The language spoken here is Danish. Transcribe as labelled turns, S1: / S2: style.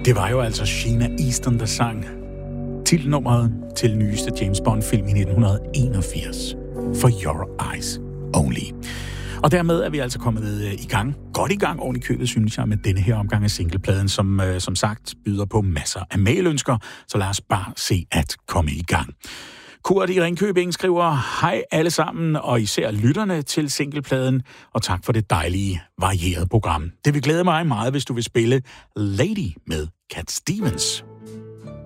S1: Det var jo altså Sheena Easton, der sang titelnummeret til den nyeste James Bond-film i 1981, For Your Eyes Only. Og dermed er vi altså kommet godt i gang oven i købet, synes jeg, med denne her omgang af singlepladen, som sagt byder på masser af mailønsker, så lad os bare se at komme i gang. Kurt i Ringkøbing skriver, hej alle sammen, og især lytterne til singlepladen, og tak for det dejlige, varierede program. Det vil glæde mig meget, hvis du vil spille Lady med Cat Stevens.